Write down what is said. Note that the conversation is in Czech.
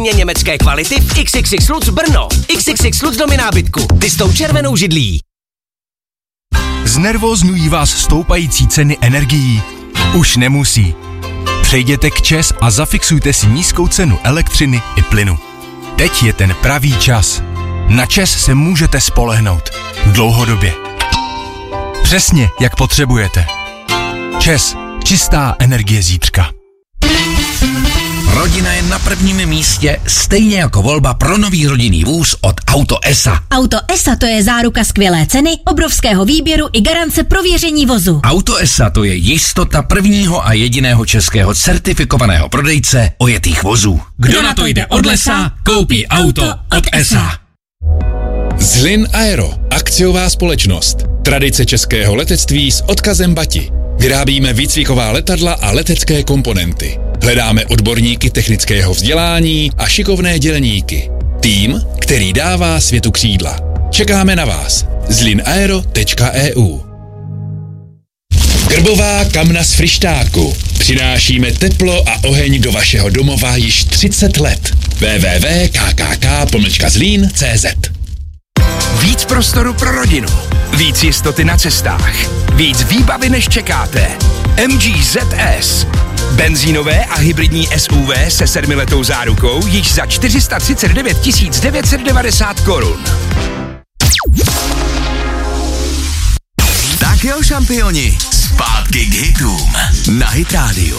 Německé kvality v XXX Lutz Brno. XXX Lutz domy nábytku. Ty s tou červenou židlí. Znervózňují vás stoupající ceny energií? Už nemusí. Přejděte k ČEZ a zafixujte si nízkou cenu elektřiny i plynu. Teď je ten pravý čas. Na ČEZ se můžete spolehnout. Dlouhodobě. Přesně, jak potřebujete. ČEZ. Čistá energie zítřka. Rodina je na prvním místě, stejně jako volba pro nový rodinný vůz od Auto ESA. Auto ESA to je záruka skvělé ceny, obrovského výběru i garance prověření vozu. Auto ESA to je jistota prvního a jediného českého certifikovaného prodejce ojetých vozů. Kdo na to jde od lesa, koupí auto od ESA. Zlin Aero, akciová společnost. Tradice českého letectví s odkazem Bati. Vyrábíme výcviková letadla a letecké komponenty. Hledáme odborníky technického vzdělání a šikovné dělníky. Tým, který dává světu křídla. Čekáme na vás. zlinaero.eu. Grbová kamna z Fryštáku. Přinášíme teplo a oheň do vašeho domova již 30 let. www.kkk.zlin.cz. Víc prostoru pro rodinu, víc jistoty na cestách, víc výbavy než čekáte. MG ZS. Benzínové a hybridní SUV se 7letou zárukou již za 439 990 korun. Tak jo, šampioni, zpátky k hitům na Hit Radio.